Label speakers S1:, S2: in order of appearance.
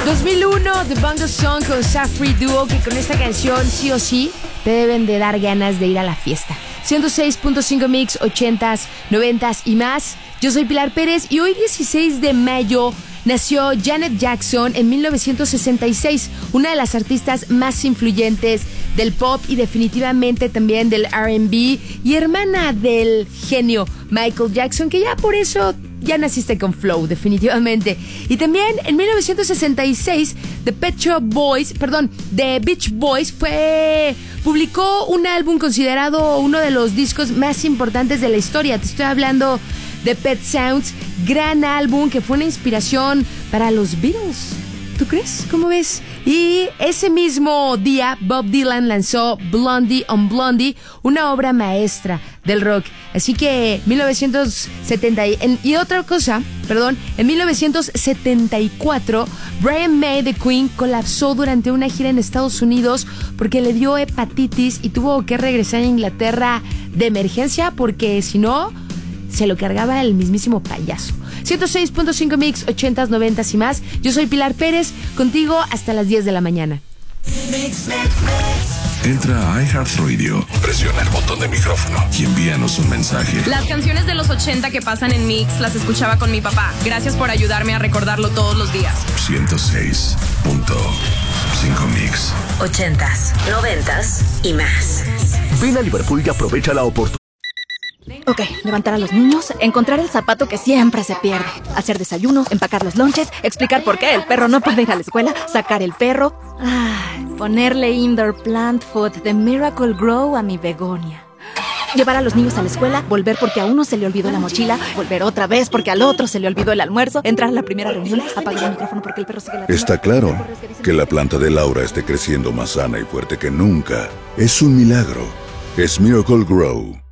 S1: 2001, The Bungle Song con Safri Duo, que con esta canción sí o sí te deben de dar ganas de ir a la fiesta. 106.5 Mix, 80s, 90s y más. Yo soy Pilar Pérez y hoy 16 de mayo nació Janet Jackson en 1966, una de las artistas más influyentes del pop y definitivamente también del R&B y hermana del genio Michael Jackson, que ya por eso ya naciste con flow, definitivamente. Y también en 1966 The Beach Boys publicó un álbum considerado uno de los discos más importantes de la historia. Te estoy hablando de Pet Sounds, gran álbum que fue una inspiración para los Beatles. ¿Tú crees? ¿Cómo ves? Y ese mismo día Bob Dylan lanzó Blondie on Blondie, una obra maestra del rock. Así que en 1974 Brian May de Queen colapsó durante una gira en Estados Unidos porque le dio hepatitis y tuvo que regresar a Inglaterra de emergencia porque si no se lo cargaba el mismísimo payaso. 106.5 Mix, 80s, 90s y más. Yo soy Pilar Pérez, contigo hasta las 10 de la mañana.
S2: Entra a iHeartRadio, presiona el botón de micrófono y envíanos un mensaje.
S3: Las canciones de los 80 que pasan en Mix las escuchaba con mi papá. Gracias por ayudarme a recordarlo todos los días.
S2: 106.5 Mix.
S4: 80s, 90s y más.
S5: Ven a Liverpool y aprovecha la oportunidad.
S6: Ok, levantar a los niños, encontrar el zapato que siempre se pierde, hacer desayuno, empacar los lonches, explicar por qué el perro no puede ir a la escuela, sacar el perro, ponerle indoor plant food de Miracle Grow a mi begonia. Llevar a los niños a la escuela, volver porque a uno se le olvidó la mochila, volver otra vez porque al otro se le olvidó el almuerzo, entrar a la primera reunión, apagar el micrófono porque el perro sigue la...
S2: Está claro que la planta de Laura esté creciendo más sana y fuerte que nunca. Es un milagro. Es Miracle Grow.